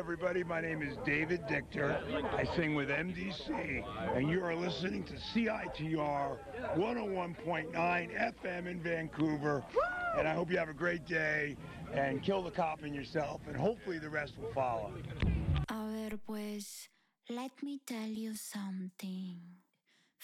everybody. My name is David Dichter. I sing with MDC, and you are listening to CITR 101.9 FM in Vancouver. And I hope you have a great day and kill the cop in yourself, and hopefully the rest will follow. A ver, pues, let me tell you something.